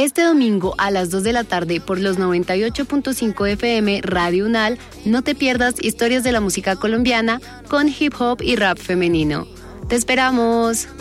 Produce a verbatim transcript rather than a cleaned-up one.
Este domingo a las dos de la tarde por los noventa y ocho punto cinco F M Radio Unal, no te pierdas historias de la música colombiana con hip hop y rap femenino. ¡Te esperamos!